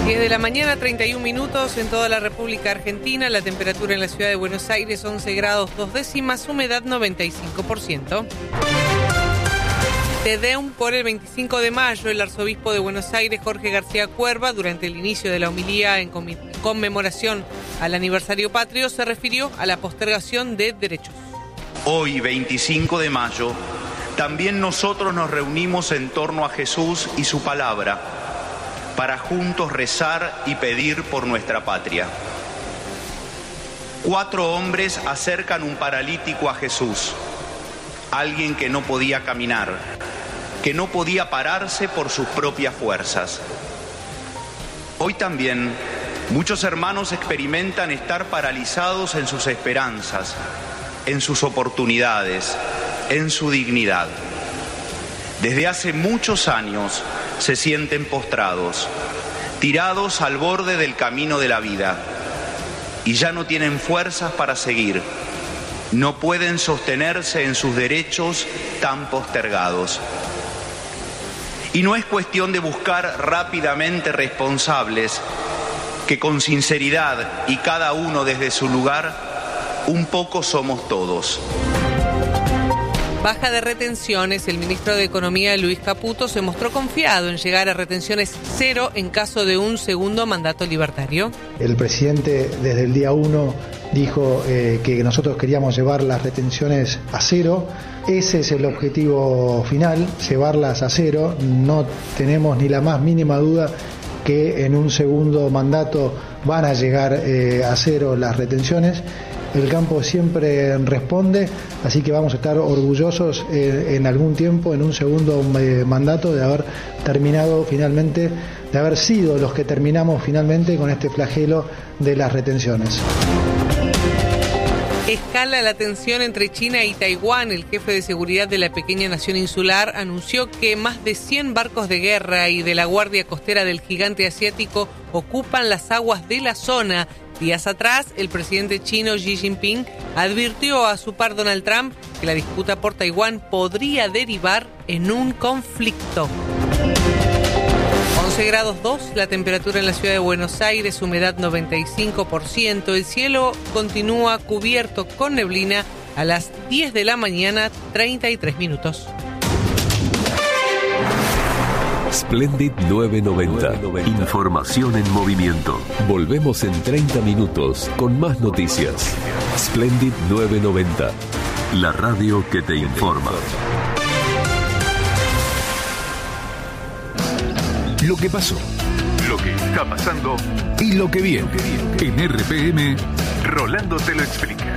10 de la mañana, 31 minutos en toda la República Argentina. La temperatura en la ciudad de Buenos Aires, 11 grados 2 décimas, humedad 95%. Te Deum por el 25 de mayo, el arzobispo de Buenos Aires, Jorge García Cuerva, durante el inicio de la homilía en conmemoración al aniversario patrio, se refirió a la postergación de derechos. Hoy, 25 de mayo, también nosotros nos reunimos en torno a Jesús y su palabra, para juntos rezar y pedir por nuestra patria. 4 hombres acercan un paralítico a Jesús, alguien que no podía caminar, que no podía pararse por sus propias fuerzas. Hoy también muchos hermanos experimentan estar paralizados en sus esperanzas, en sus oportunidades, en su dignidad. Desde hace muchos años se sienten postrados, tirados al borde del camino de la vida, y ya no tienen fuerzas para seguir. No pueden sostenerse en sus derechos tan postergados. Y no es cuestión de buscar rápidamente responsables, que con sinceridad y cada uno desde su lugar, un poco somos todos. Baja de retenciones. El ministro de Economía, Luis Caputo, se mostró confiado en llegar a retenciones cero en caso de un segundo mandato libertario. El presidente desde el día 1 dijo que nosotros queríamos llevar las retenciones a cero. Ese es el objetivo final, llevarlas a cero. No tenemos ni la más mínima duda que en un segundo mandato van a llegar a cero las retenciones. El campo siempre responde, así que vamos a estar orgullosos en algún tiempo, en un segundo mandato, de haber terminado finalmente, de haber sido los que terminamos finalmente con este flagelo de las retenciones. Escala la tensión entre China y Taiwán. El jefe de seguridad de la pequeña nación insular anunció que más de 100 barcos de guerra y de la Guardia Costera del gigante asiático ocupan las aguas de la zona. Días atrás, el presidente chino Xi Jinping advirtió a su par Donald Trump que la disputa por Taiwán podría derivar en un conflicto. 11 grados 2, la temperatura en la ciudad de Buenos Aires, humedad 95%. El cielo continúa cubierto con neblina a las 10 de la mañana, 33 minutos. Splendid 990. Información en movimiento. Volvemos en 30 minutos con más noticias. Splendid 990. La radio que te informa. Lo que pasó, lo que está pasando y lo que viene. En RPM, Rolando te lo explica.